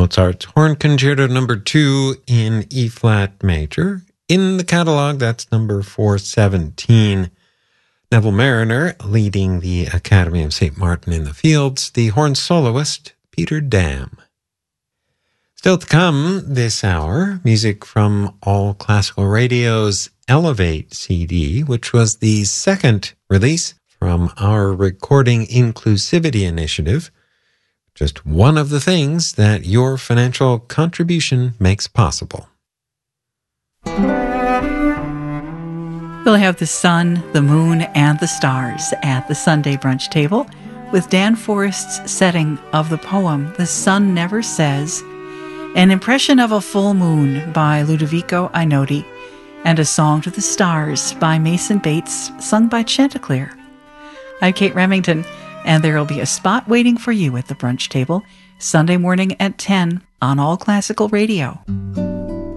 Mozart's Horn Concerto number 2 in E-flat major. In the catalog, that's number 417. Neville Mariner leading the Academy of St. Martin in the Fields, the horn soloist, Peter Dam. Still to come this hour, music from All Classical Radio's Elevate CD, which was the second release from our Recording Inclusivity Initiative. Just one of the things that your financial contribution makes possible. We'll have the sun, the moon, and the stars at the Sunday brunch table with Dan Forrest's setting of the poem The Sun Never Says, an impression of a full moon by Ludovico Einaudi, and a song to the stars by Mason Bates, sung by Chanticleer. I'm Kate Remington, and there will be a spot waiting for you at the brunch table Sunday morning at 10 on All Classical Radio.